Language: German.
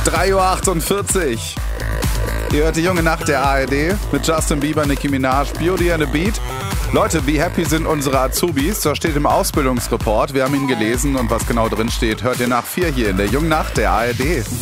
3:48 Uhr. Ihr hört die junge Nacht der ARD mit Justin Bieber, Nicki Minaj, Beauty and the Beat. Leute, wie happy sind unsere Azubis? Das steht im Ausbildungsreport. Wir haben ihn gelesen und was genau drin steht, hört ihr nach 4 hier in der jungen Nacht der ARD.